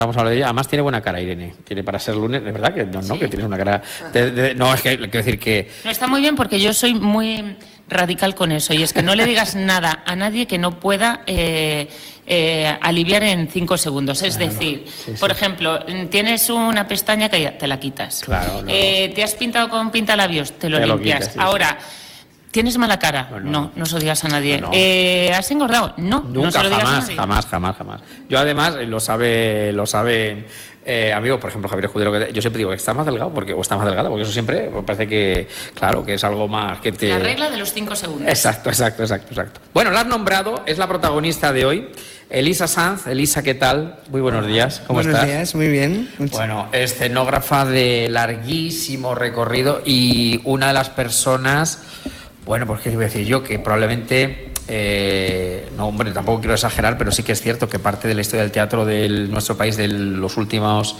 Vamos a hablar de ella. Además tiene buena cara, Irene. Tiene para ser lunes, de verdad que no, Sí. que tienes una cara. No, es que quiero decir que. No, está muy bien porque yo soy muy radical con eso y es que no le digas nada a nadie que no pueda aliviar en 5 segundos. Es decir, por ejemplo, tienes una pestaña que te la quitas. Claro, no. Te has pintado con pintalabios, te lo limpias. Quitas, sí. Ahora, ¿tienes mala cara? No se lo digas a nadie. No. ¿Has engordado? No, Nunca, no se lo digas a nadie. jamás. Yo además, lo saben amigos, por ejemplo, Javier Escudero, que yo siempre digo que está más delgado, o está más delgada, porque eso siempre me parece que, claro, que es algo más que te... La regla de los 5 segundos. Exacto. Bueno, la has nombrado, es la protagonista de hoy, Elisa Sanz. Elisa, ¿qué tal? Muy buenos días, ¿cómo estás? Buenos días, muy bien. Bueno, escenógrafa de larguísimo recorrido y una de las personas, bueno, pues qué te voy a decir yo, que probablemente, no, hombre, tampoco quiero exagerar, pero sí que es cierto que parte de la historia del teatro de nuestro país de las últimas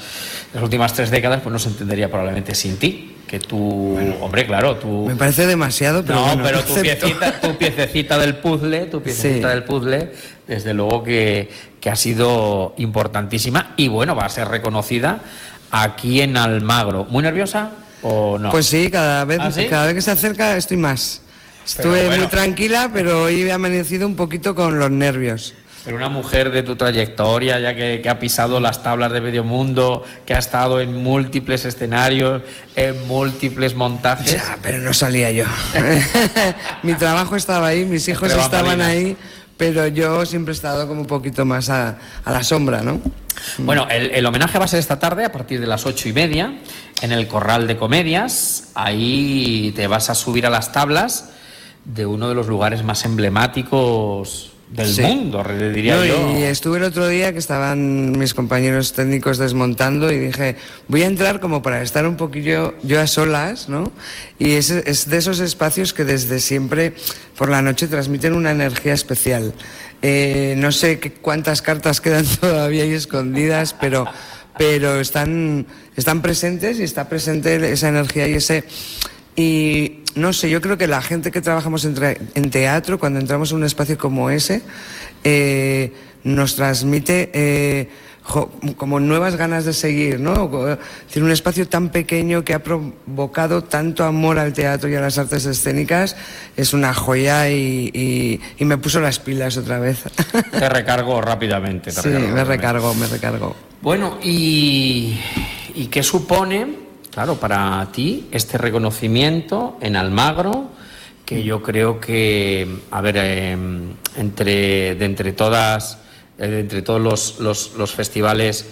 3 décadas, pues no se entendería probablemente sin ti. Que tú, hombre, claro, tú... Me parece demasiado, pero no, bueno, pero tu piececita del puzzle, desde luego que ha sido importantísima y bueno, va a ser reconocida aquí en Almagro. ¿Muy nerviosa o no? Pues sí, cada vez ¿Ah, sí? que se acerca estoy más. Estuve muy tranquila, pero hoy he amanecido un poquito con los nervios. Pero una mujer de tu trayectoria, ya que ha pisado las tablas de medio mundo, que ha estado en múltiples escenarios, en múlticles montajes. Ya, pero no salía yo. Mi trabajo estaba ahí, mis hijos estaban ahí, pero yo siempre he estado como un poquito más a la sombra, ¿no? Bueno, el homenaje va a ser esta tarde a partir de las 8:30 en el Corral de Comedias. Ahí te vas a subir a las tablas de uno de los lugares más emblemáticos del mundo, diría yo. Y estuve el otro día que estaban mis compañeros técnicos desmontando y dije, voy a entrar como para estar un poquillo yo a solas, ¿no? Y es de esos espacios que desde siempre por la noche transmiten una energía especial. No sé cuántas cartas quedan todavía ahí escondidas, pero están presentes y está presente esa energía y ese... Y no sé, yo creo que la gente que trabajamos en teatro, cuando entramos en un espacio como ese, nos transmite como nuevas ganas de seguir, ¿no? Es decir, un espacio tan pequeño que ha provocado tanto amor al teatro y a las artes escénicas es una joya y me puso las pilas otra vez. Te recargó rápidamente. Me recargó. Bueno, ¿y qué supone, claro, para ti este reconocimiento en Almagro? Que yo creo que, a ver, entre todos los festivales